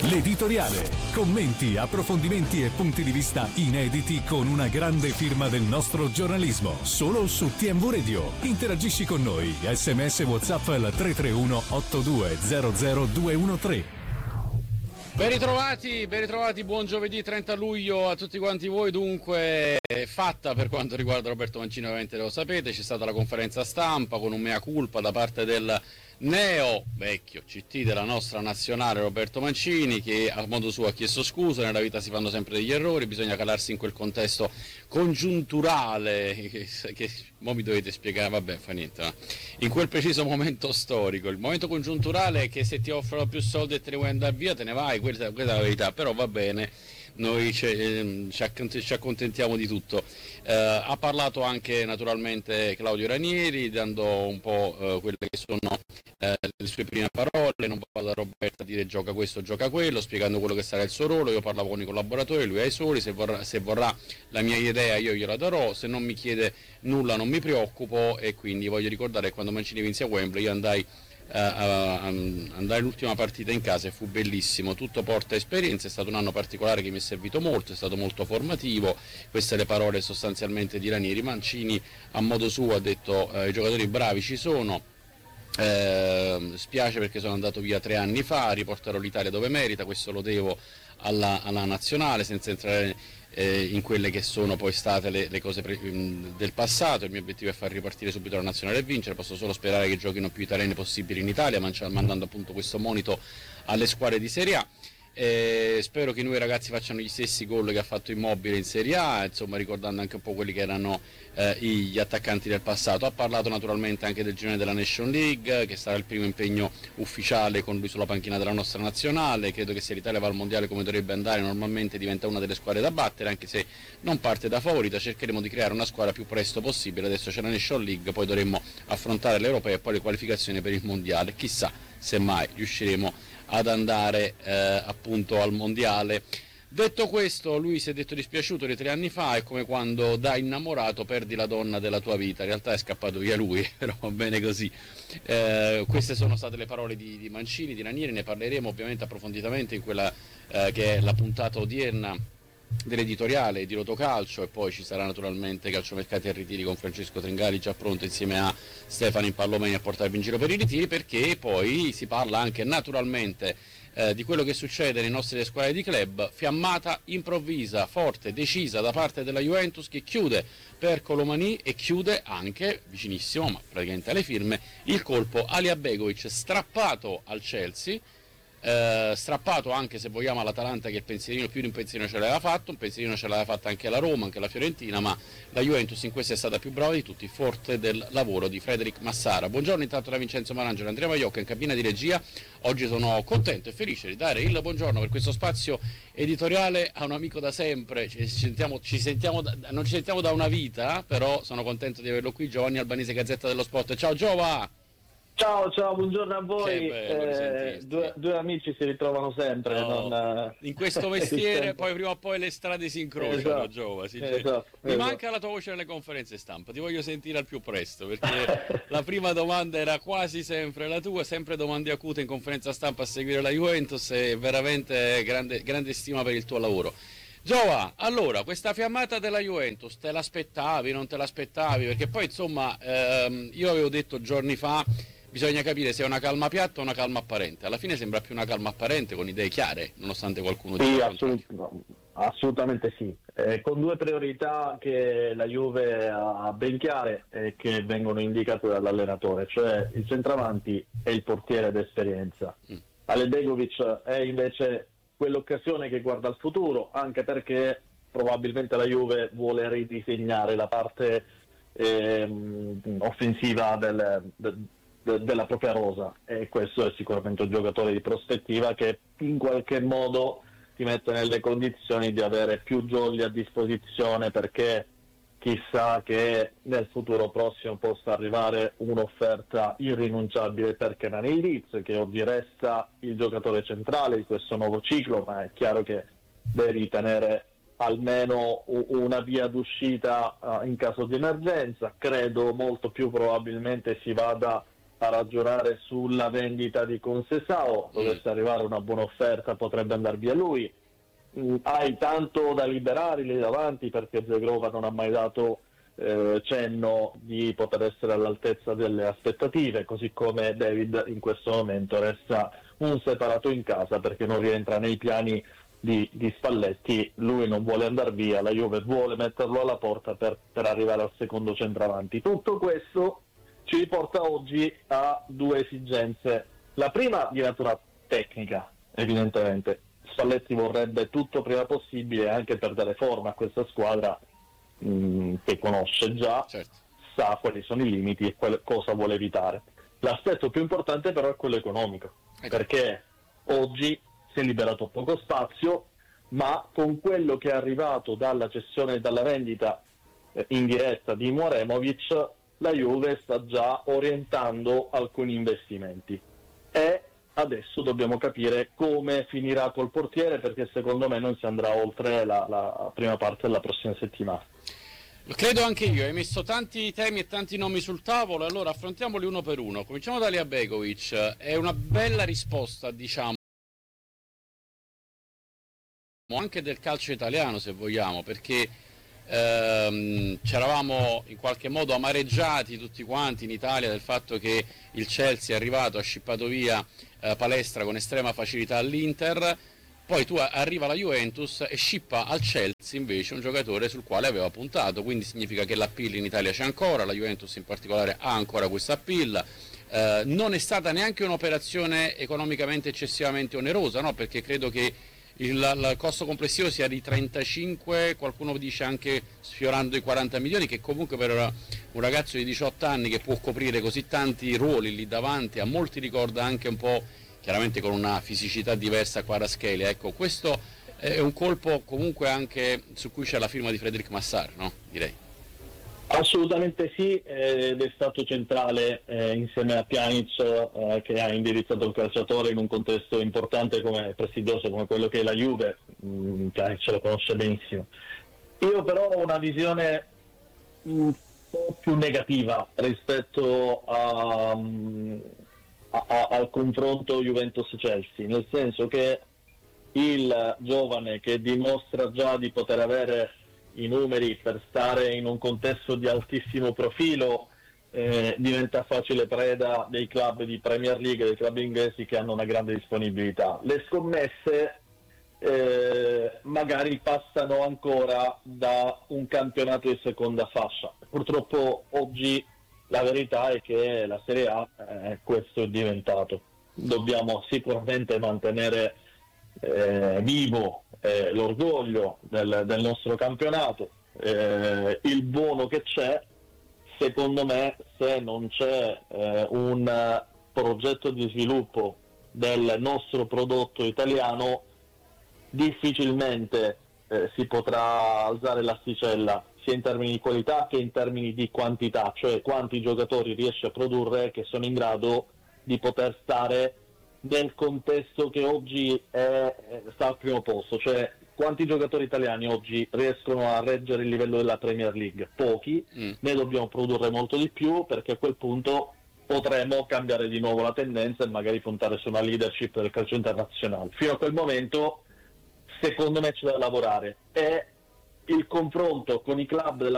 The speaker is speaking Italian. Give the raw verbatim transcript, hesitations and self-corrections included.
L'editoriale. Commenti, approfondimenti e punti di vista inediti con una grande firma del nostro giornalismo. Solo su T M V Radio. Interagisci con noi. Sms WhatsApp al tre tre uno otto due zero zero due uno tre. Ben ritrovati, ben ritrovati, buon giovedì trenta luglio a tutti quanti voi. Dunque, fatta per quanto riguarda Roberto Mancini, ovviamente lo sapete, c'è stata la conferenza stampa con un mea culpa da parte del neo vecchio C T della nostra nazionale Roberto Mancini, che a modo suo ha chiesto scusa. Nella vita si fanno sempre degli errori, bisogna calarsi in quel contesto congiunturale che, che mo mi dovete spiegare, vabbè, fa niente, no? In quel preciso momento storico, il momento congiunturale è che se ti offrono più soldi e te ne vuoi andare via, te ne vai, questa, questa è la verità, però va bene, noi ci, ci accontentiamo di tutto. Eh, ha parlato anche naturalmente Claudio Ranieri, dando un po' eh, quelle che sono eh, le sue prime parole. Non vado da Roberto a dire gioca questo, gioca quello, spiegando quello che sarà il suo ruolo. Io parlavo con i collaboratori, lui ha i suoi, se vorrà, se vorrà la mia idea io gliela darò, se non mi chiede nulla non mi preoccupo. E quindi voglio ricordare che quando Mancini vinse a Wembley io andai Uh, uh, andai l'ultima partita in casa e fu bellissimo, tutto porta esperienza, è stato un anno particolare che mi è servito molto, è stato molto formativo. Queste le parole sostanzialmente di Ranieri. Mancini a modo suo ha detto uh, i giocatori bravi ci sono, uh, spiace perché sono andato via tre anni fa, riporterò l'Italia dove merita, questo lo devo alla, alla nazionale, senza entrare Eh, in quelle che sono poi state le, le cose pre- del passato. Il mio obiettivo è far ripartire subito la nazionale e vincere, posso solo sperare che giochino più italiani possibili in Italia, mandando appunto questo monito alle squadre di Serie A. Eh, spero che i nuovi ragazzi facciano gli stessi gol che ha fatto Immobile in Serie A, insomma ricordando anche un po' quelli che erano eh, gli attaccanti del passato. Ha parlato naturalmente anche del girone della Nation League, che sarà il primo impegno ufficiale con lui sulla panchina della nostra nazionale. Credo che se l'Italia va al mondiale come dovrebbe andare, normalmente diventa una delle squadre da battere, anche se non parte da favorita. Cercheremo di creare una squadra più presto possibile. Adesso c'è la Nation League, poi dovremmo affrontare l'Europea e poi le qualificazioni per il mondiale. Chissà se mai riusciremo ad andare eh, appunto al mondiale. Detto questo, lui si è detto dispiaciuto di tre anni fa, è come quando da innamorato perdi la donna della tua vita. In realtà è scappato via lui, però va bene così. Eh, queste sono state le parole di, di Mancini, di Ranieri. Ne parleremo ovviamente approfonditamente in quella eh, che è la puntata odierna dell'editoriale di Rotocalcio, e poi ci sarà naturalmente Calciomercati e Ritiri con Francesco Tringali già pronto insieme a Stefano Impallomeni a portarvi in giro per i ritiri, perché poi si parla anche naturalmente eh, di quello che succede nei nostri squadre di club. Fiammata improvvisa, forte, decisa da parte della Juventus, che chiude per Colomani e chiude anche, vicinissimo ma praticamente alle firme, il colpo Alija Begovic, strappato al Chelsea. Eh, strappato anche, se vogliamo, all'Atalanta, che il pensierino più di un pensierino ce l'aveva fatto, un pensierino ce l'aveva fatta anche la Roma, anche la Fiorentina, ma la Juventus in questo è stata più brava di tutti, forte del lavoro di Frederic Massara. Buongiorno intanto da Vincenzo Marangelo, Andrea Maiocca in cabina di regia. Oggi sono contento e felice di dare il buongiorno per questo spazio editoriale a un amico da sempre. Ci sentiamo, ci sentiamo da, non ci sentiamo da una vita, però sono contento di averlo qui, Giovanni Albanese, Gazzetta dello Sport. Ciao Giova! Ciao, ciao, buongiorno a voi. Bello, eh, due, due amici si ritrovano sempre. No, non, in questo mestiere poi prima o poi le strade si incrociano, esatto, Giova. Sì, esatto, mi esatto. manca la tua voce nelle conferenze stampa, ti voglio sentire al più presto, perché la prima domanda era quasi sempre la tua, sempre domande acute in conferenza stampa a seguire la Juventus, e veramente grande, grande stima per il tuo lavoro. Giova, allora, questa fiammata della Juventus, te l'aspettavi, non te l'aspettavi? Perché poi insomma ehm, io avevo detto giorni fa, bisogna capire se è una calma piatta o una calma apparente. Alla fine sembra più una calma apparente, con idee chiare, nonostante qualcuno sì, dica assolut- assolutamente sì, eh, con due priorità che la Juve ha ben chiare e che vengono indicate dall'allenatore, cioè il centravanti e il portiere d'esperienza. Mm. Alija Begovic è invece quell'occasione che guarda al futuro, anche perché probabilmente la Juve vuole ridisegnare la parte ehm, offensiva del, del della propria rosa, e questo è sicuramente un giocatore di prospettiva che in qualche modo ti mette nelle condizioni di avere più jolly a disposizione, perché chissà che nel futuro prossimo possa arrivare un'offerta irrinunciabile per Kenan Yildiz, che oggi resta il giocatore centrale di questo nuovo ciclo, ma è chiaro che deve ritenere almeno una via d'uscita uh, in caso di emergenza. Credo molto più probabilmente si vada a ragionare sulla vendita di Conceição, dovesse mm. arrivare una buona offerta potrebbe andare via lui. Mm, hai tanto da liberare lì davanti, perché Zegrova non ha mai dato eh, cenno di poter essere all'altezza delle aspettative, così come David in questo momento resta un separato in casa perché non rientra nei piani di, di Spalletti. Lui non vuole andare via, la Juve vuole metterlo alla porta per, per arrivare al secondo centravanti. Tutto questo ci porta oggi a due esigenze. La prima di natura tecnica, evidentemente. Spalletti vorrebbe tutto prima possibile, anche per dare forma a questa squadra mh, che conosce già, certo. Sa quali sono i limiti e quel, cosa vuole evitare. L'aspetto più importante però è quello economico, ecco. Perché oggi si è liberato poco spazio, ma con quello che è arrivato dalla cessione e dalla vendita eh, in diretta di Moremovic, la Juve sta già orientando alcuni investimenti e adesso dobbiamo capire come finirà col portiere, perché secondo me non si andrà oltre la, la prima parte della prossima settimana. Credo anche io, hai messo tanti temi e tanti nomi sul tavolo, allora affrontiamoli uno per uno. Cominciamo da Aliabegovic, è una bella risposta, diciamo, anche del calcio italiano se vogliamo, perché ehm, ci eravamo in qualche modo amareggiati tutti quanti in Italia del fatto che il Chelsea è arrivato, ha scippato via eh, Palestra con estrema facilità all'Inter, poi tu arriva la Juventus e scippa al Chelsea invece un giocatore sul quale aveva puntato, quindi significa che l'appeal in Italia c'è ancora, la Juventus in particolare ha ancora questa appeal. Eh, non è stata neanche un'operazione economicamente eccessivamente onerosa, no? Perché credo che il, il costo complessivo sia di trentacinque, qualcuno dice anche sfiorando i quaranta milioni, che comunque per un ragazzo di diciotto anni che può coprire così tanti ruoli lì davanti, a molti ricorda anche un po', chiaramente con una fisicità diversa a Kvaratskhelia. Ecco, questo è un colpo comunque anche su cui c'è la firma di Frédéric Massart, no? Direi. Assolutamente sì, ed è stato centrale eh, insieme a Pjanic eh, che ha indirizzato il calciatore in un contesto importante come prestigioso come quello che è la Juve. mm, Pjanic lo conosce benissimo. Io però ho una visione un po' più negativa rispetto a, a, a, al confronto Juventus-Chelsea, nel senso che il giovane che dimostra già di poter avere i numeri per stare in un contesto di altissimo profilo eh, diventa facile preda dei club di Premier League, dei club inglesi che hanno una grande disponibilità. Le scommesse eh, magari passano ancora da un campionato di seconda fascia. Purtroppo oggi la verità è che la Serie A eh, questo è diventato. Dobbiamo sicuramente mantenere eh, vivo Eh, l'orgoglio del, del nostro campionato, eh, il buono che c'è. Secondo me, se non c'è eh, un progetto di sviluppo del nostro prodotto italiano, difficilmente eh, si potrà alzare l'asticella sia in termini di qualità che in termini di quantità, cioè quanti giocatori riesce a produrre che sono in grado di poter stare nel contesto che oggi è, sta al primo posto, cioè quanti giocatori italiani oggi riescono a reggere il livello della Premier League? Pochi, mm. ne dobbiamo produrre molto di più, perché a quel punto potremo cambiare di nuovo la tendenza e magari puntare su una leadership del calcio internazionale. Fino a quel momento secondo me c'è da lavorare, e il confronto con i club della